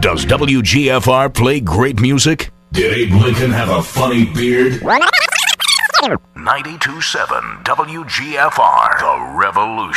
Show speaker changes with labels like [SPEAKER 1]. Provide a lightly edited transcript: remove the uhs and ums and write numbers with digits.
[SPEAKER 1] Does WGFR play great music? Did Abe Lincoln have a funny beard? 92.7 WGFR, The Revolution.